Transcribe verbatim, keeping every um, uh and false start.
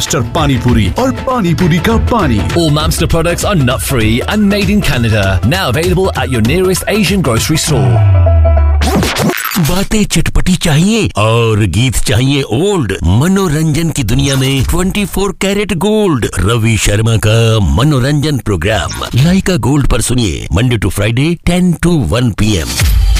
Master पानी पूरी और पानी पूरी का पानी। All Mamster products are nut free and made in Canada. Now available at your nearest Asian grocery store. बातें चटपटी चाहिए और गीत चाहिए ओल्ड। मनोरंजन की दुनिया में चौबीस कैरेट गोल्ड, रवि शर्मा का मनोरंजन प्रोग्राम लाइका गोल्ड पर सुनिए Monday to Friday ten to one P M.